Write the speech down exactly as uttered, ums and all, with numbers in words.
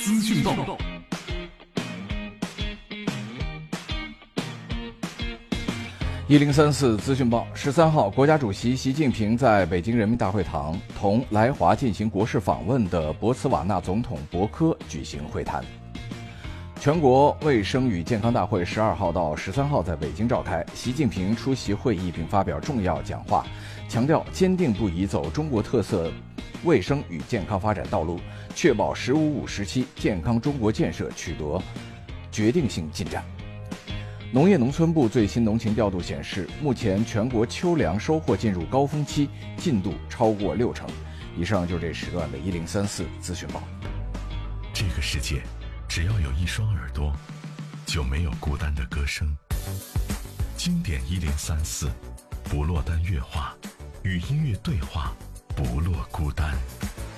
资讯报。一零三四资讯报，十三号，国家主席习近平在北京人民大会堂同来华进行国事访问的博茨瓦纳总统博科举行会谈。全国卫生与健康大会十二号到十三号在北京召开，习近平出席会议并发表重要讲话，强调坚定不移走中国特色卫生与健康发展道路，确保“十五五”时期健康中国建设取得决定性进展。农业农村部最新农情调度显示，目前全国秋粮收获进入高峰期，进度超过六成。以上就是这时段的一零三四资讯报。 这个世界只要有一双耳朵，就没有孤单的歌声。经典一零三四，不落单乐话，与音乐对话，不落孤单。